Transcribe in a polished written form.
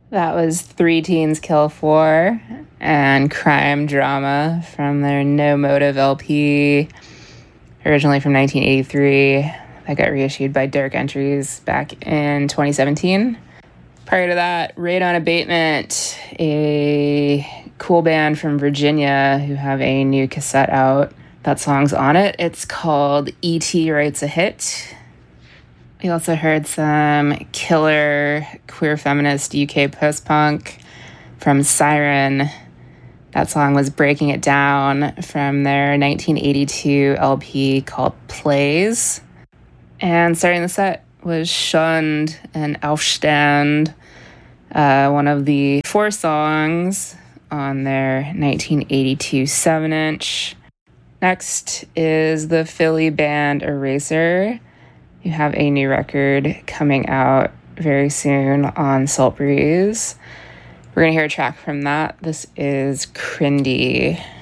That was Three Teens Kill Four and Crime Drama from their No Motive LP, originally from 1983. That got reissued by Dark Entries back in 2017. Prior to that, Radon Abatement, a cool band from Virginia who have a new cassette out. That song's on it. It's called E.T. Writes a Hit. We also heard some killer queer feminist UK post-punk from Siren. That song was Breaking It Down from their 1982 LP called Plays. And starting the set was Schund and Aufstand, one of the 4 songs on their 1982 7-inch. Next is the Philly band Eraser. You have a new record coming out very soon on Salt Breeze. We're going to hear a track from that. This is Crindy.